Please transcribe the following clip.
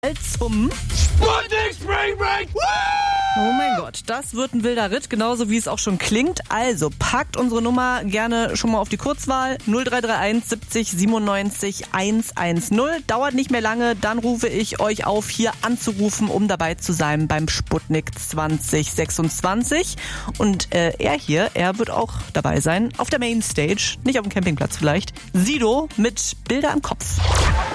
Zum Sputnik Spring Break! Oh mein Gott, das wird ein wilder Ritt, genauso wie es auch schon klingt. Also packt unsere Nummer gerne schon mal auf die Kurzwahl 0331 70 97 110. Dauert nicht mehr lange, dann rufe ich euch auf, hier anzurufen, um dabei zu sein beim Sputnik 2026. Und er wird auch dabei sein, auf der Mainstage, nicht auf dem Campingplatz vielleicht. Sido mit Bilder im Kopf.